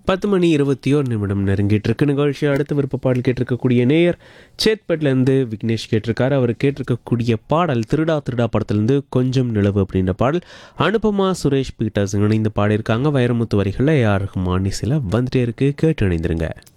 10:21 நெருங்கிட்டு இருக்கு. நிகழ்ச்சி அடுத்த விருப்ப பாடல் கேட்டிருக்கக்கூடிய நேயர் சேத்பட்லேருந்து விக்னேஷ் கேட்டிருக்காரு. அவர் கேட்டிருக்கக்கூடிய பாடல் திருடா திருடா படத்துலேருந்து கொஞ்சம் நிலவு அப்படின்ற பாடல். அனுபமா சுரேஷ் பீட்டர்ஸ் இணைந்து பாடியிருக்காங்க. வைரமுத்து வரிகளில் ஏஆர் ரஹ்மான் இசையில் வந்துட்டே இருக்கு. கேட்டு இணைந்திருங்க.